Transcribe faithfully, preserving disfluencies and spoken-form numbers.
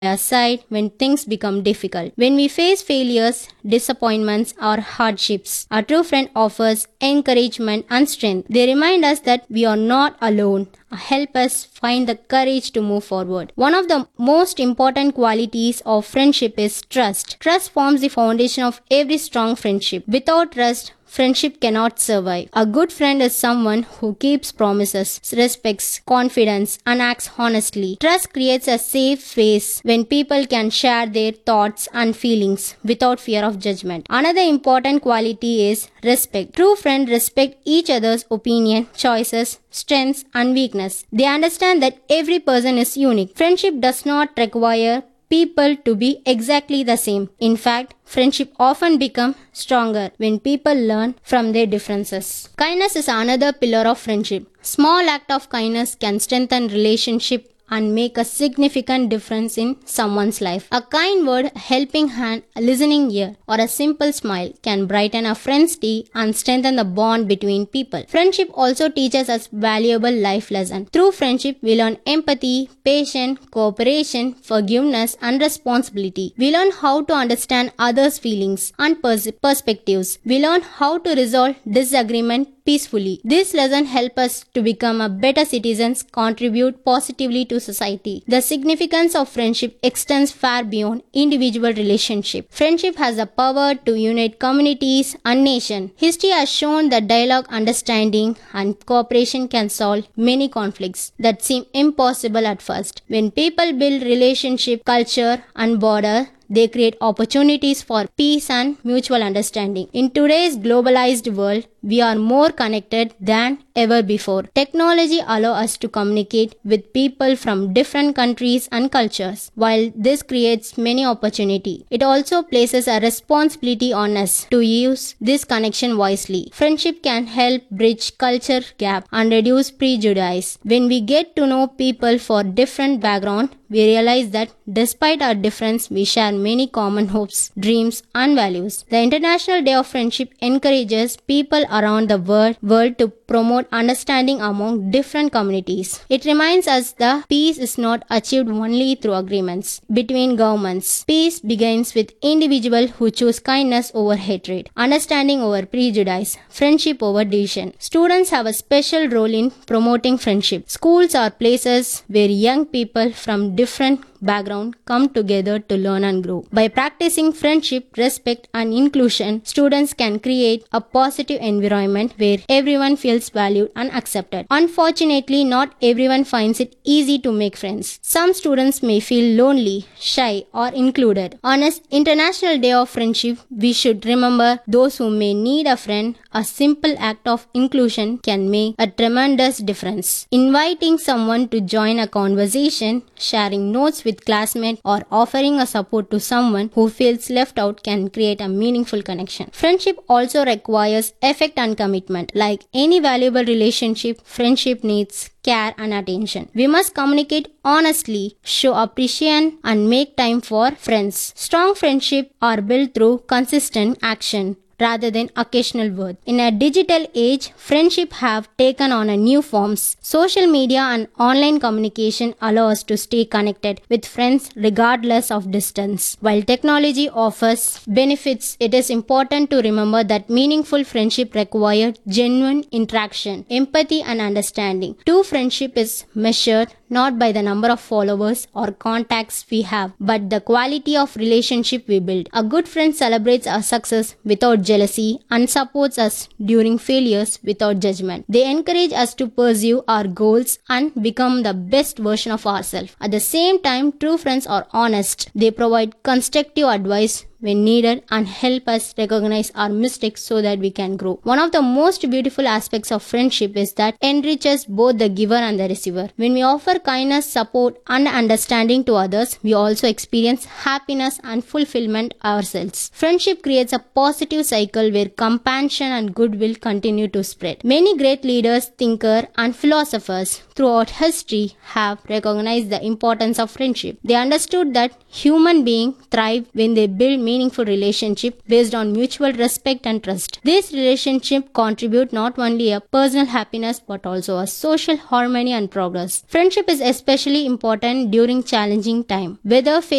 our side when things become difficult. When we face failures, disappointments, or hardships, a true friend offers encouragement and strength. They remind us that we are not alone, help us find the courage to move forward. One of the most important qualities of friendship is trust. Trust forms the foundation of every strong friendship. Without trust, friendship cannot survive. A good friend is someone who keeps promises, respects confidence, and acts honestly. Trust creates a safe space when people can share their thoughts and feelings without fear of judgment. Another important quality is respect. True friends respect each other's opinion, choices, strengths, and weakness. They understand that every person is unique. Friendship does not require people to be exactly the same. In fact, friendship often become stronger when people learn from their differences. Kindness is another pillar of friendship. Small act of kindness can strengthen relationship and make a significant difference in someone's life. A kind word, a helping hand, a listening ear, or a simple smile can brighten a friend's day and strengthen the bond between people. Friendship also teaches us valuable life lessons. Through friendship, we learn empathy, patience, cooperation, forgiveness, and responsibility. We learn how to understand others' feelings and pers- perspectives. We learn how to resolve disagreement peacefully. This lesson help us to become a better citizens, contribute positively to society. The significance of friendship extends far beyond individual relationship. Friendship has the power to unite communities and nations. History has shown that dialogue, understanding, and cooperation can solve many conflicts that seem impossible at first. When people build relationship, culture, and border, they create opportunities for peace and mutual understanding. In today's globalized world, we are more connected than ever before. Technology allows us to communicate with people from different countries and cultures. While this creates many opportunities, it also places a responsibility on us to use this connection wisely. Friendship can help bridge culture gap and reduce prejudice. When we get to know people for different backgrounds, we realize that despite our difference, we share many common hopes, dreams, and values. The International Day of Friendship encourages people around the world, world to promote understanding among different communities. It reminds us that peace is not achieved only through agreements between governments. Peace begins with individuals who choose kindness over hatred, understanding over prejudice, friendship over division. Students have a special role in promoting friendship. Schools are places where young people from different background come together to learn and grow. By practicing friendship, respect, and inclusion, students can create a positive environment where everyone feels valued and accepted. Unfortunately, not everyone finds it easy to make friends. Some students may feel lonely, shy, or included. On this International Day of Friendship, we should remember those who may need a friend. A simple act of inclusion can make a tremendous difference. Inviting someone to join a conversation, sharing notes with classmates, or offering a support to someone who feels left out can create a meaningful connection. Friendship also requires effort and commitment. Like any valuable relationship, friendship needs care and attention. We must communicate honestly, show appreciation, and make time for friends. Strong friendships are built through consistent action rather than occasional words. In a digital age, friendships have taken on a new forms. Social media and online communication allow us to stay connected with friends regardless of distance. While technology offers benefits, it is important to remember that meaningful friendship requires genuine interaction, empathy, and understanding. True friendship is measured not by the number of followers or contacts we have, but the quality of relationship we build. A good friend celebrates our success without jealousy and supports us during failures without judgment. They encourage us to pursue our goals and become the best version of ourselves. At the same time, true friends are honest. They provide constructive advice when needed and help us recognize our mistakes so that we can grow. One of the most beautiful aspects of friendship is that it enriches both the giver and the receiver. When we offer kindness, support, and understanding to others, we also experience happiness and fulfillment ourselves. Friendship creates a positive cycle where compassion and goodwill continue to spread. Many great leaders, thinkers, and philosophers throughout history have recognized the importance of friendship. They understood that human beings thrive when they build meaningful relationship based on mutual respect and trust. This relationship contribute not only a personal happiness but also a social harmony and progress. Friendship is especially important during challenging time. Whether